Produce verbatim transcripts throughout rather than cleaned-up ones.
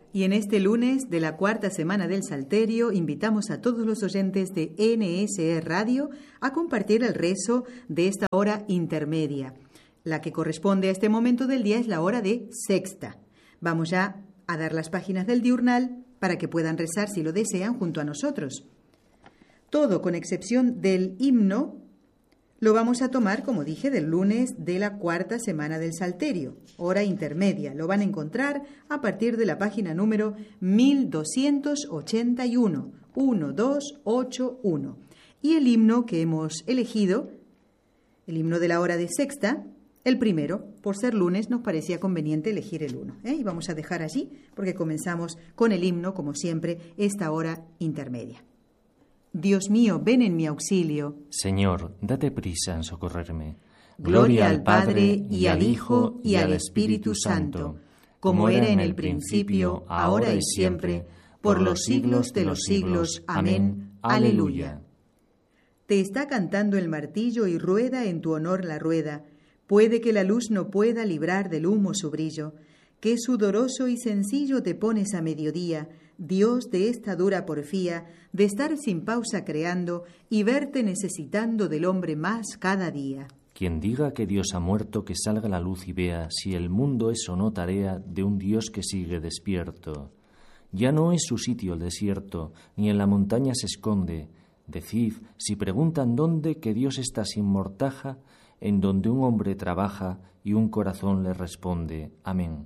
Y en este lunes de la cuarta semana del Salterio invitamos a todos los oyentes de N S E Radio a compartir el rezo de esta hora intermedia. La que corresponde a este momento del día es la hora de sexta. Vamos ya a dar las páginas del diurnal para que puedan rezar si lo desean junto a nosotros. Todo, con excepción del himno, lo vamos a tomar, como dije, del lunes de la cuarta semana del Salterio, hora intermedia. Lo van a encontrar a partir de la página número mil doscientos ochenta y uno, mil doscientos ochenta y uno. Y el himno que hemos elegido, el himno de la hora de sexta, el primero, por ser lunes, nos parecía conveniente elegir el uno. ¿eh? Y vamos a dejar allí, porque comenzamos con el himno, como siempre, esta hora intermedia. Dios mío, ven en mi auxilio. Señor, date prisa en socorrerme. Gloria al Padre, y al Hijo, y al Espíritu Santo, como era en el principio, ahora y siempre, por los siglos de los siglos. Amén. Aleluya. Te está cantando el martillo y rueda en tu honor la rueda. Puede que la luz no pueda librar del humo su brillo. Qué sudoroso y sencillo te pones a mediodía, Dios de esta dura porfía, de estar sin pausa creando y verte necesitando del hombre más cada día. Quien diga que Dios ha muerto, que salga la luz y vea si el mundo es o no tarea de un Dios que sigue despierto. Ya no es su sitio el desierto, ni en la montaña se esconde. Decid, si preguntan dónde, que Dios está sin mortaja, en donde un hombre trabaja y un corazón le responde. Amén.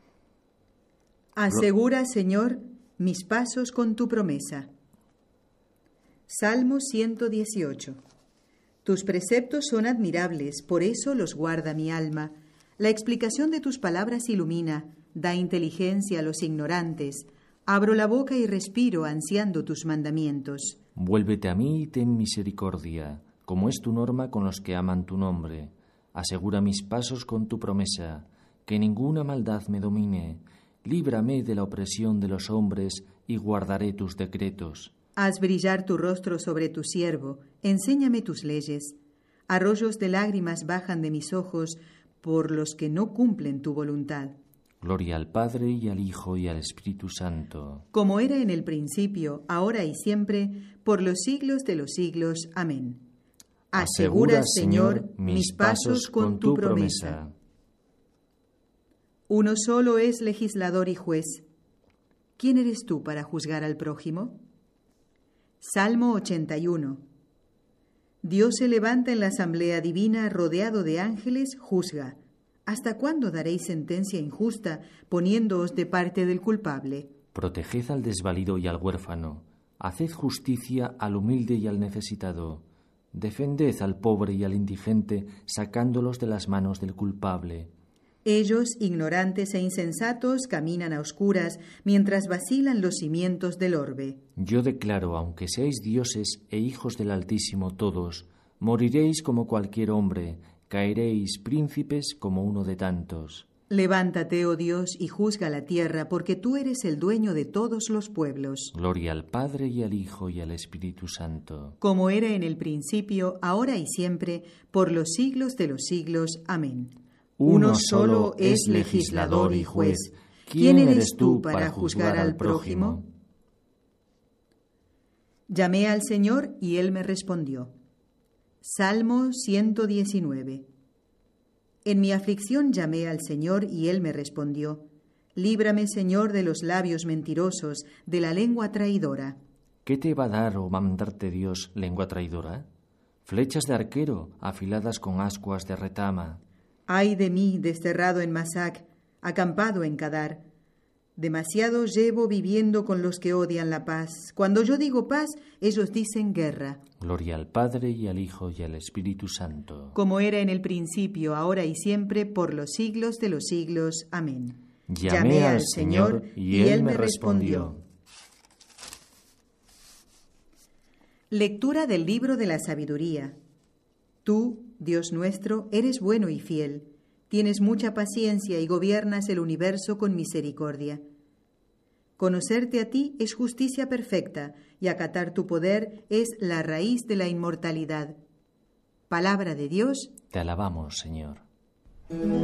Asegura, Señor, mis pasos con tu promesa. Salmo ciento dieciocho. Tus preceptos son admirables, por eso los guarda mi alma. La explicación de tus palabras ilumina, da inteligencia a los ignorantes. Abro la boca y respiro ansiando tus mandamientos. Vuélvete a mí y ten misericordia, como es tu norma con los que aman tu nombre. Asegura mis pasos con tu promesa, que ninguna maldad me domine. Líbrame de la opresión de los hombres y guardaré tus decretos. Haz brillar tu rostro sobre tu siervo, enséñame tus leyes. Arroyos de lágrimas bajan de mis ojos por los que no cumplen tu voluntad. Gloria al Padre y al Hijo y al Espíritu Santo. Como era en el principio, ahora y siempre, por los siglos de los siglos. Amén. Asegura, Señor, mis pasos con tu promesa. Uno solo es legislador y juez. ¿Quién eres tú para juzgar al prójimo? Salmo ochenta y uno. Dios se levanta en la asamblea divina, rodeado de ángeles, juzga. ¿Hasta cuándo daréis sentencia injusta, poniéndoos de parte del culpable? Proteged al desvalido y al huérfano. Haced justicia al humilde y al necesitado. Defended al pobre y al indigente, sacándolos de las manos del culpable. Ellos, ignorantes e insensatos, caminan a oscuras, mientras vacilan los cimientos del orbe. Yo declaro, aunque seáis dioses e hijos del Altísimo todos, moriréis como cualquier hombre, caeréis príncipes como uno de tantos. Levántate, oh Dios, y juzga la tierra, porque tú eres el dueño de todos los pueblos. Gloria al Padre y al Hijo y al Espíritu Santo. Como era en el principio, ahora y siempre, por los siglos de los siglos. Amén. Uno solo es legislador y juez. ¿Quién eres tú para juzgar al prójimo? Llamé al Señor y Él me respondió. Salmo ciento diecinueve. En mi aflicción llamé al Señor y Él me respondió. Líbrame, Señor, de los labios mentirosos, de la lengua traidora. ¿Qué te va a dar o mandarte Dios, lengua traidora? Flechas de arquero, afiladas con ascuas de retama. Ay de mí, desterrado en Masac, acampado en Cadar. Demasiado llevo viviendo con los que odian la paz. Cuando yo digo paz, ellos dicen guerra. Gloria al Padre y al Hijo y al Espíritu Santo. Como era en el principio, ahora y siempre, por los siglos de los siglos. Amén. Llamé, Llamé al Señor y Él me respondió. Lectura del libro de la sabiduría. Tú, Dios nuestro, eres bueno y fiel. Tienes mucha paciencia y gobiernas el universo con misericordia. Conocerte a ti es justicia perfecta y acatar tu poder es la raíz de la inmortalidad. Palabra de Dios. Te alabamos, Señor.